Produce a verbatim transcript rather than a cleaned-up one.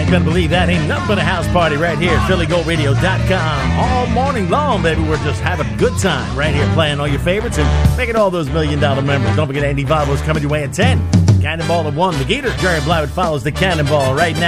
ain't gonna believe that. Ain't nothing but a house party right here at Philly Gold Radio dot com. All morning long, baby. We're just having a good time right here playing all your favorites and making all those million dollar members. Don't forget Andy Valvo's coming your way at ten. Cannonball at one. The Gator, Jerry Blywett follows the Cannonball right now.